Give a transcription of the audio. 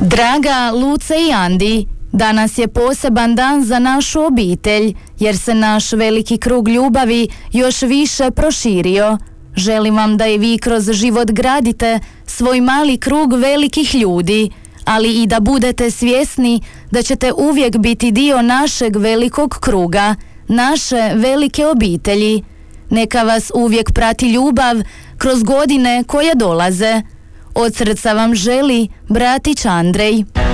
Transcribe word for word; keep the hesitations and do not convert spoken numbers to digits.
Draga Luce i Andi, danas je poseban dan za našu obitelj, jer se naš veliki krug ljubavi još više proširio. Želim vam da i vi kroz život gradite svoj mali krug velikih ljudi, ali i da budete svjesni da ćete uvijek biti dio našeg velikog kruga, naše velike obitelji. Neka vas uvijek prati ljubav kroz godine koje dolaze. Od srca vam želi bratić Andrej.